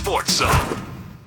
Sports Zone.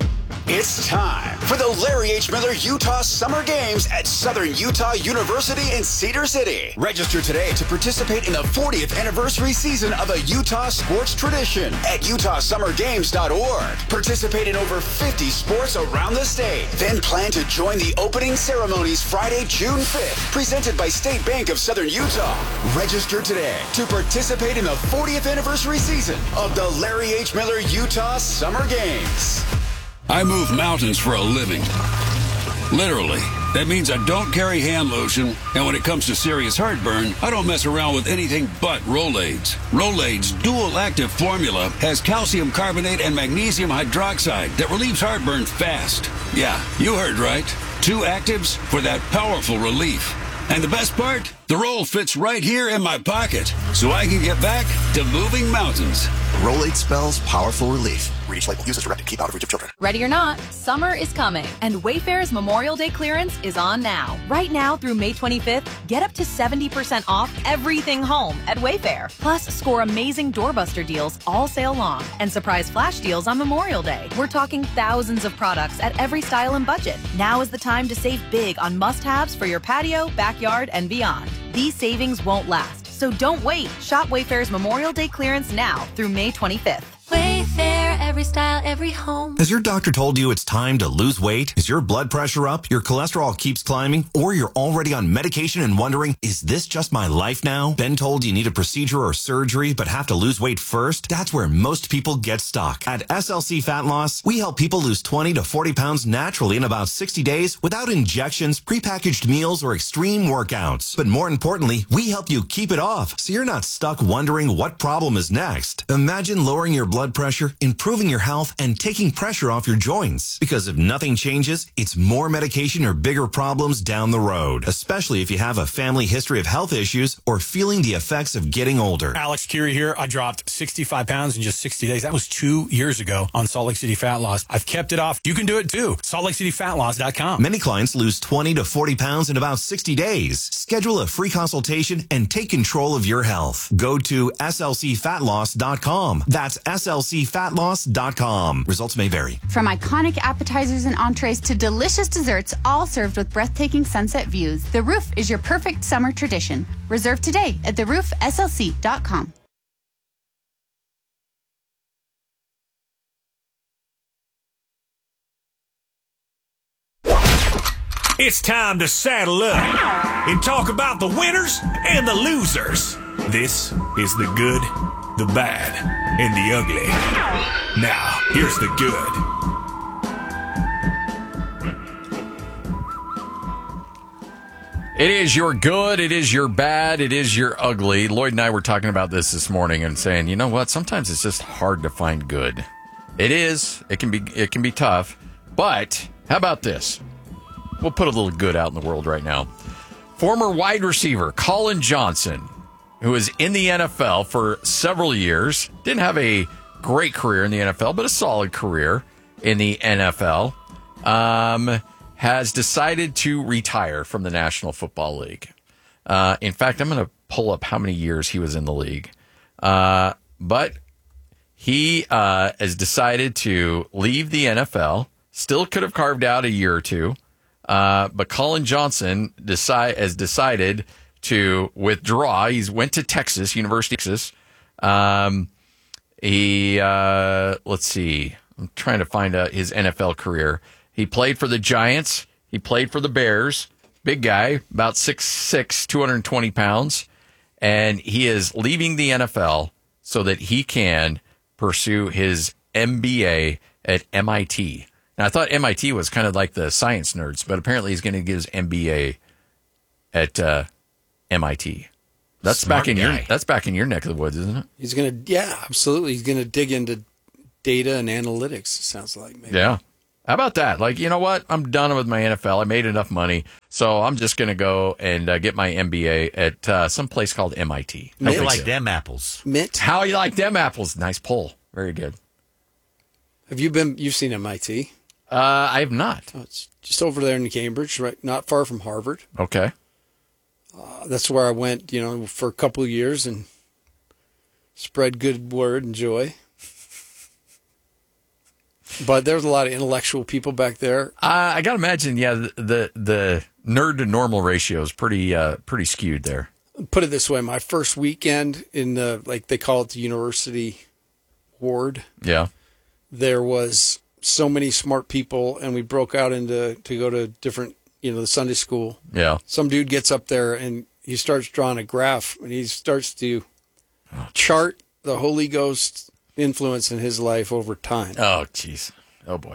It's time for the Larry H. Miller Utah Summer Games at Southern Utah University in Cedar City. Register today to participate in the 40th anniversary season of a Utah sports tradition at utahsummergames.org. Participate in over 50 sports around the state. Then plan to join the opening ceremonies Friday, June 5th, presented by State Bank of Southern Utah. Register today to participate in the 40th anniversary season of the Larry H. Miller Utah Summer Games. I move mountains for a living. Literally. That means I don't carry hand lotion, and when it comes to serious heartburn, I don't mess around with anything but Rolaids. Rolaids' dual-active formula has calcium carbonate and magnesium hydroxide that relieves heartburn fast. Yeah, you heard right. 2 actives for that powerful relief. And the best part? The roll fits right here in my pocket, so I can get back to moving mountains. Rolade spells powerful relief. Read each label. Use as directed. Keep out of reach of children. Ready or not, summer is coming, and Wayfair's Memorial Day clearance is on now. Right now through May 25th, get up to 70% off everything home at Wayfair. Plus, score amazing doorbuster deals all sale long and surprise flash deals on Memorial Day. We're talking thousands of products at every style and budget. Now is the time to save big on must-haves for your patio, backyard, and beyond. These savings won't last, so don't wait. Shop Wayfair's Memorial Day clearance now through May 25th. Wayfair, every style, every home. Has your doctor told you it's time to lose weight? Is your blood pressure up, your cholesterol keeps climbing, or you're already on medication and wondering, is this just my life now? Been told you need a procedure or surgery but have to lose weight first? That's where most people get stuck. At SLC Fat Loss, we help people lose 20 to 40 pounds naturally in about 60 days without injections, prepackaged meals, or extreme workouts. But more importantly, we help you keep it off so you're not stuck wondering what problem is next. Imagine lowering your blood pressure, improving your health, and taking pressure off your joints. Because if nothing changes, it's more medication or bigger problems down the road, especially if you have a family history of health issues or feeling the effects of getting older. Alex Curie here. I dropped 65 pounds in just 60 days. That was 2 years ago on Salt Lake City Fat Loss. I've kept it off. You can do it too. SaltLakeCityFatLoss.com. Many clients lose 20 to 40 pounds in about 60 days. Schedule a free consultation and take control of your health. Go to SLCFatLoss.com. That's SLCFatLoss.com. Results may vary. From iconic appetizers and entrees to delicious desserts, all served with breathtaking sunset views, The Roof is your perfect summer tradition. Reserve today at theroofslc.com. It's time to saddle up and talk about the winners and the losers. This is the good, the bad, and the ugly. Now, here's the good. It is your good, it is your bad, it is your ugly. Lloyd and I were talking about this morning and saying, you know what? Sometimes it's just hard to find good. It is. It can be tough. But how about this? We'll put a little good out in the world right now. Former wide receiver Colin Johnson, who was in the NFL for several years, didn't have a great career in the NFL, but a solid career in the NFL, has decided to retire from the National Football League. In fact, I'm going to pull up how many years he was in the league. But he has decided to leave the NFL. Still could have carved out a year or two. But Colin Johnson has decided to withdraw. He went to Texas, University of Texas. Let's see. I'm trying to find out his NFL career. He played for the Giants. He played for the Bears. Big guy, about 6'6", 220 pounds. And he is leaving the NFL so that he can pursue his MBA at MIT. Now, I thought MIT was kind of like the science nerds, but apparently he's going to get his MBA at MIT. That's back in your neck of the woods, isn't it? He's going to, yeah, absolutely. He's going to dig into data and analytics, it sounds like. Maybe. Yeah. How about that? Like, you know what? I'm done with my NFL. I made enough money, so I'm just going to go and get my MBA at some place called MIT. How you like them apples? Mint. How you like them apples? Nice pull. Very good. You've seen MIT? I have not. Oh, it's just over there in Cambridge, right? Not far from Harvard. Okay. That's where I went, for a couple of years and spread good word and joy. But there's a lot of intellectual people back there. I got to imagine, the nerd to normal ratio is pretty skewed there. Put it this way, my first weekend in the, like they call it the university ward. Yeah. There was so many smart people, and we broke out to go to different, the Sunday school. Yeah. Some dude gets up there and he starts drawing a graph, and he starts to chart the Holy Ghost influence in his life over time. Oh, jeez. Oh, boy.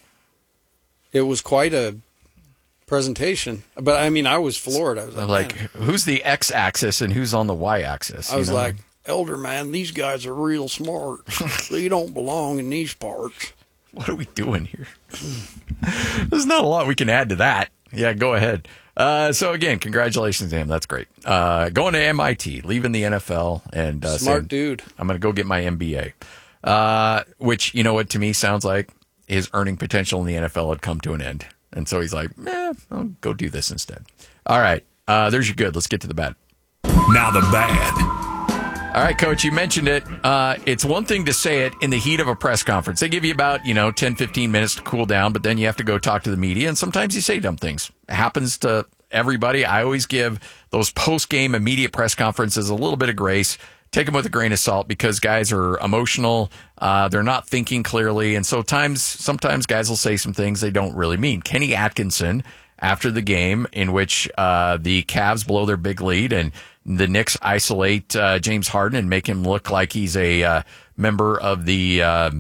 It was quite a presentation. But, I mean, I was floored. I was like, who's the X-axis and who's on the Y-axis? I was like, elder man, these guys are real smart. They don't belong in these parts. What are we doing here? There's not a lot we can add to that. Yeah, go ahead. So again, congratulations to him. That's great. Going to MIT, leaving the NFL, and smart dude. I'm going to go get my MBA. Which, you know what, to me sounds like his earning potential in the NFL had come to an end, and so he's like, I'll go do this instead. All right, there's your good. Let's get to the bad. Now the bad. All right, Coach, you mentioned it. It's one thing to say it in the heat of a press conference. They give you about, 10, 15 minutes to cool down, but then you have to go talk to the media, and sometimes you say dumb things. It happens to everybody. I always give those post-game immediate press conferences a little bit of grace. Take them with a grain of salt because guys are emotional. They're not thinking clearly, and sometimes guys will say some things they don't really mean. Kenny Atkinson, after the game in which the Cavs blow their big lead and the Knicks isolate James Harden and make him look like he's a member of the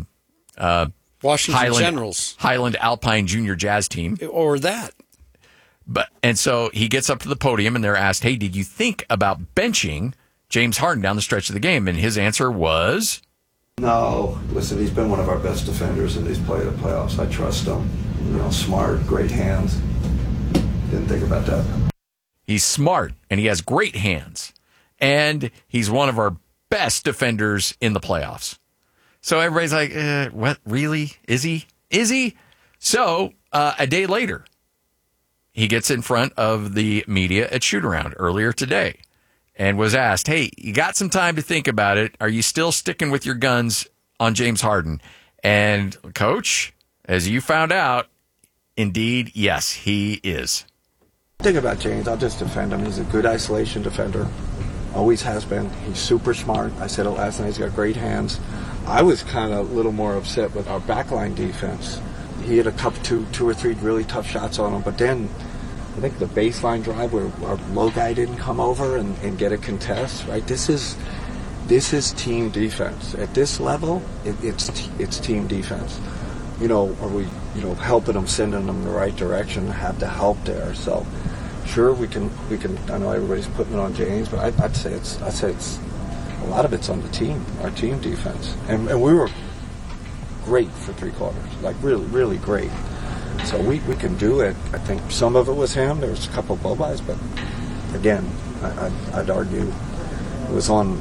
Washington Generals, Highland Alpine Junior Jazz team, or that. And so he gets up to the podium and they're asked, "Hey, did you think about benching James Harden down the stretch of the game?" And his answer was, "No. Listen, he's been one of our best defenders and he's played the playoffs. I trust him. Smart, great hands. Didn't think about that." He's smart, and he has great hands, and he's one of our best defenders in the playoffs. So everybody's like, what, really? Is he? Is he? So a day later, he gets in front of the media at Shoot-Around earlier today and was asked, hey, you got some time to think about it. Are you still sticking with your guns on James Harden? And, Coach, as you found out, indeed, yes, he is. Think about James. I'll just defend him. He's a good isolation defender. Always has been. He's super smart. I said it last night. He's got great hands. I was kind of a little more upset with our backline defense. He had two or three really tough shots on him, but then I think the baseline drive where our low guy didn't come over and get a contest, right? This is team defense. At this level, it's team defense. Are we, helping them, sending them in the right direction, have the help there. So, sure, we can. I know everybody's putting it on James, but I'd say it's a lot of it's on the team, our team defense, and we were great for 3 quarters, like really, really great. So we can do it. I think some of it was him. There was a couple of blow-bys, but again, I'd argue it was on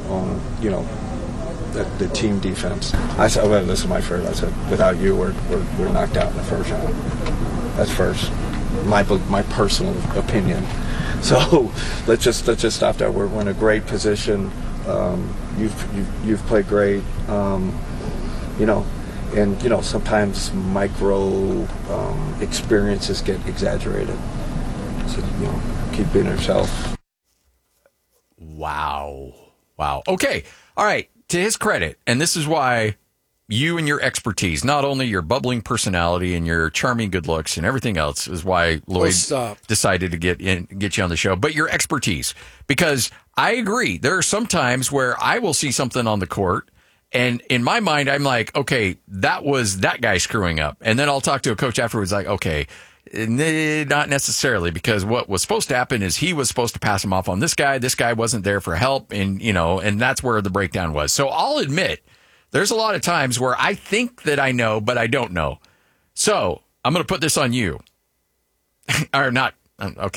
the team defense. I said, well, this is my first. I said, without you, we're knocked out in the first round. That's first. My personal opinion. So let's just stop there. We're in a great position. You've played great. And sometimes micro experiences get exaggerated. So keep being yourself. Wow. Okay. All right. To his credit, and this is why you and your expertise, not only your bubbling personality and your charming good looks and everything else, is why Lloyd decided to get you on the show, but your expertise. Because I agree, there are some times where I will see something on the court, and in my mind, I'm like, okay, that was that guy screwing up. And then I'll talk to a coach afterwards, like, okay, not necessarily, because what was supposed to happen is he was supposed to pass him off on this guy. This guy wasn't there for help, and and that's where the breakdown was. So I'll admit, there's a lot of times where I think that I know, but I don't know. So I'm going to put this on you. Or not. Okay.